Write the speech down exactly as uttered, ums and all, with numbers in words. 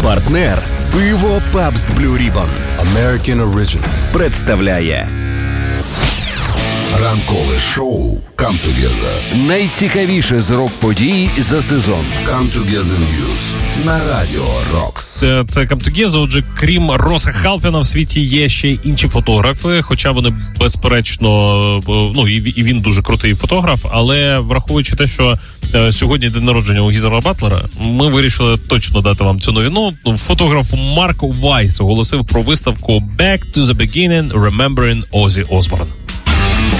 Партнер пиво Pabst Blue Ribbon American Original представляє ранкове шоу Come Together. Найцікавіше з рок-подій за сезон. Come Together News на Радіо Рокс. Це, це Come Together. Отже, крім Роса Халфена, в світі є ще й інші фотографи, хоча вони, безперечно, ну, і, і він дуже крутий фотограф, але враховуючи те, що е, сьогодні день народження у Гізера Батлера, ми вирішили точно дати вам цю новину. Фотограф Марк Вайс оголосив про виставку Back to the Beginning Remembering Ozzy Osbourne.